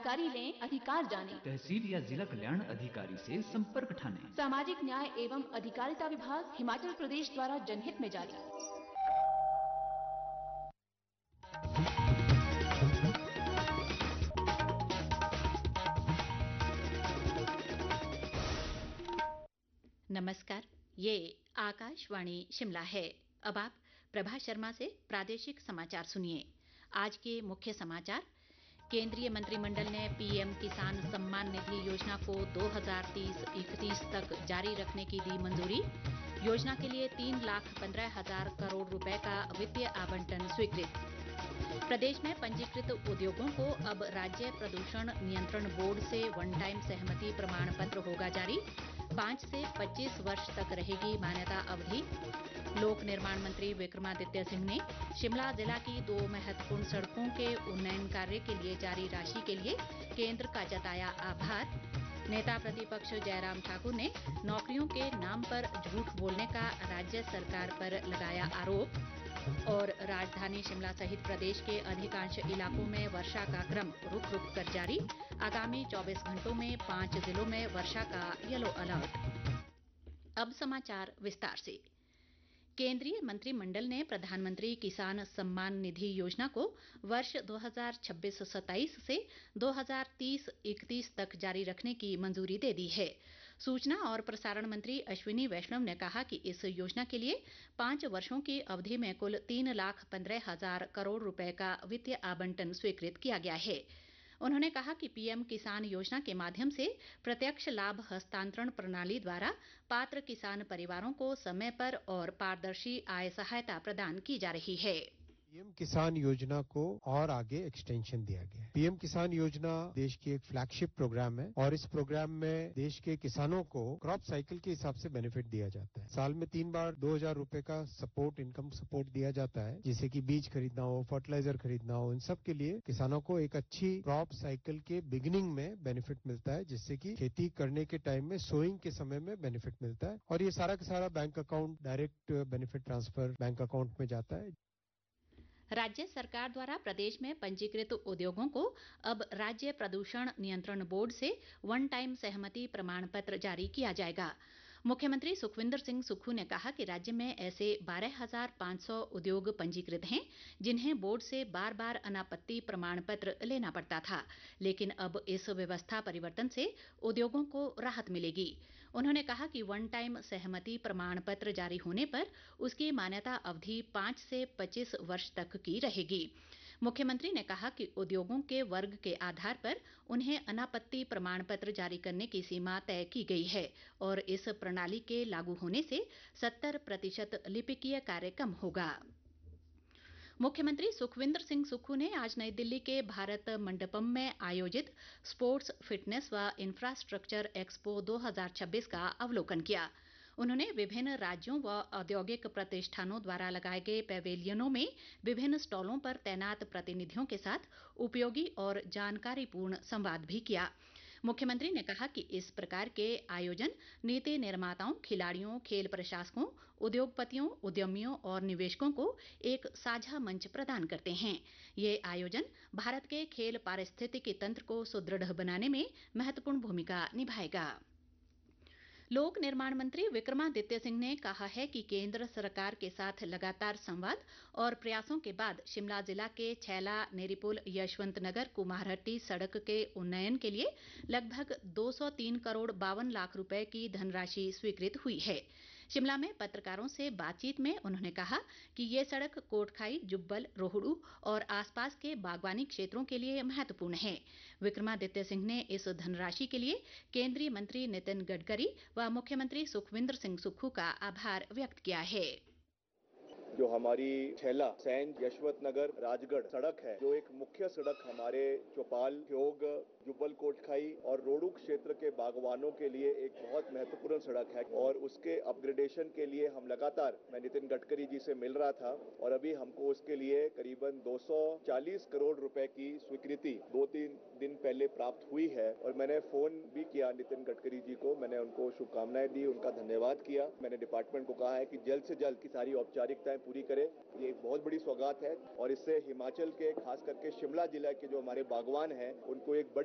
जानकारी लें, अधिकार जानें। तहसील या जिला कल्याण अधिकारी से संपर्क ठाने। सामाजिक न्याय एवं अधिकारिता विभाग, हिमाचल प्रदेश द्वारा जनहित में जारी। नमस्कार, ये आकाशवाणी शिमला है। अब आप प्रभा शर्मा से प्रादेशिक समाचार सुनिए। आज के मुख्य समाचार। केंद्रीय मंत्रिमंडल ने पीएम किसान सम्मान निधि योजना को 2030-31 तक जारी रखने की दी मंजूरी। योजना के लिए 3,15,000 करोड़ रुपए का वित्तीय आवंटन स्वीकृत। प्रदेश में पंजीकृत उद्योगों को अब राज्य प्रदूषण नियंत्रण बोर्ड से वन टाइम सहमति प्रमाण पत्र होगा जारी। 5 से 25 वर्ष तक रहेगी मान्यता अवधि। लोक निर्माण मंत्री विक्रमादित्य सिंह ने शिमला जिला की 2 महत्वपूर्ण सड़कों के उन्नयन कार्य के लिए जारी राशि के लिए केंद्र का जताया आभार। नेता प्रतिपक्ष जयराम ठाकुर ने नौकरियों के नाम पर झूठ बोलने का राज्य सरकार पर लगाया आरोप। और राजधानी शिमला सहित प्रदेश के अधिकांश इलाकों में वर्षा का क्रम रुक रुक कर जारी। आगामी 24 घंटों में 5 जिलों में वर्षा का येलो अलर्ट। अब समाचार विस्तार से। केंद्रीय मंत्रिमंडल ने प्रधानमंत्री किसान सम्मान निधि योजना को वर्ष 2026-27 से 2030-31 तक जारी रखने की मंजूरी दे दी है। सूचना और प्रसारण मंत्री अश्विनी वैष्णव ने कहा कि इस योजना के लिए 5 वर्षों की अवधि में कुल 3,15,000 करोड़ रुपए का वित्तीय आवंटन स्वीकृत किया गया है। उन्होंने कहा कि पीएम किसान योजना के माध्यम से प्रत्यक्ष लाभ हस्तांतरण प्रणाली द्वारा पात्र किसान परिवारों को समय पर और पारदर्शी आय सहायता प्रदान की जा रही है। पीएम किसान योजना को और आगे एक्सटेंशन दिया गया है। पीएम किसान योजना देश की एक फ्लैगशिप प्रोग्राम है और इस प्रोग्राम में देश के किसानों को क्रॉप साइकिल के हिसाब से बेनिफिट दिया जाता है। साल में 3 बार 2,000 रुपए का सपोर्ट, इनकम सपोर्ट दिया जाता है, जैसे कि बीज खरीदना हो, फर्टिलाइजर खरीदना हो। इन सब के लिए किसानों को एक अच्छी क्रॉप साइकिल के बिगिनिंग में बेनिफिट मिलता है, जिससे कि खेती करने के टाइम में सोइंग के समय में बेनिफिट मिलता है और ये सारा का सारा bank account, direct benefit transfer bank account में जाता है। राज्य सरकार द्वारा प्रदेश में पंजीकृत उद्योगों को अब राज्य प्रदूषण नियंत्रण बोर्ड से वन टाइम सहमति प्रमाण पत्र जारी किया जाएगा। मुख्यमंत्री सुखविंदर सिंह सुक्खू ने कहा कि राज्य में ऐसे 12,500 उद्योग पंजीकृत हैं जिन्हें बोर्ड से बार बार अनापत्ति प्रमाण पत्र लेना पड़ता था, लेकिन अब इस व्यवस्था परिवर्तन से उद्योगों को राहत मिलेगी। उन्होंने कहा कि वन टाइम सहमति प्रमाण पत्र जारी होने पर उसकी मान्यता अवधि 5 से 25 वर्ष तक की रहेगी। मुख्यमंत्री ने कहा कि उद्योगों के वर्ग के आधार पर उन्हें अनापत्ति प्रमाण पत्र जारी करने की सीमा तय की गई है और इस प्रणाली के लागू होने से 70% लिपिकीय कार्य कम होगा। मुख्यमंत्री सुखविंदर सिंह सुक्खू ने आज नई दिल्ली के भारत मंडपम में आयोजित स्पोर्ट्स फिटनेस व इंफ्रास्ट्रक्चर एक्सपो 2026 का अवलोकन किया। उन्होंने विभिन्न राज्यों व औद्योगिक प्रतिष्ठानों द्वारा लगाए गए पैवेलियनों में विभिन्न स्टॉलों पर तैनात प्रतिनिधियों के साथ उपयोगी और जानकारीपूर्ण संवाद भी किया। मुख्यमंत्री ने कहा कि इस प्रकार के आयोजन नीति निर्माताओं, खिलाड़ियों, खेल प्रशासकों, उद्योगपतियों, उद्यमियों और निवेशकों को एक साझा मंच प्रदान करते हैं। ये आयोजन भारत के खेल पारिस्थितिकी तंत्र को सुदृढ़ बनाने में महत्वपूर्ण भूमिका निभाएगा। लोक निर्माण मंत्री विक्रमादित्य सिंह ने कहा है कि केंद्र सरकार के साथ लगातार संवाद और प्रयासों के बाद शिमला जिला के छैला, नेरीपुल, यशवंत नगर, कुमारहट्टी सड़क के उन्नयन के लिए लगभग 203 करोड़ 52 लाख रुपए की धनराशि स्वीकृत हुई है। शिमला में पत्रकारों से बातचीत में उन्होंने कहा कि ये सड़क कोटखाई, जुब्बल, रोहडू और आसपास के बागवानी क्षेत्रों के लिए महत्वपूर्ण है। विक्रमादित्य सिंह ने इस धनराशि के लिए केंद्रीय मंत्री नितिन गडकरी व मुख्यमंत्री सुखविंदर सिंह सुक्खू का आभार व्यक्त किया है। जो हमारी छैला, सैंज, यशवंत नगर, राजगढ़ सड़क है, जो एक मुख्य सड़क हमारे चौपाल, ठियोग, जुब्बल कोटखाई और रोडू क्षेत्र के बागवानों के लिए एक बहुत महत्वपूर्ण सड़क है और उसके अपग्रेडेशन के लिए हम लगातार, मैं नितिन गडकरी जी से मिल रहा था और अभी हमको उसके लिए करीबन 240 करोड़ रुपए की स्वीकृति 2-3 दिन पहले प्राप्त हुई है और मैंने फोन भी किया नितिन गडकरी जी को, मैंने उनको शुभकामनाएं दी, उनका धन्यवाद किया। मैंने डिपार्टमेंट को कहा है कि जल्द से जल्द की सारी औपचारिकताएं पूरी करे। ये एक बहुत बड़ी सौगात है और इससे हिमाचल के खास करके शिमला जिला के जो हमारे बागवान हैं उनको एक बड़ी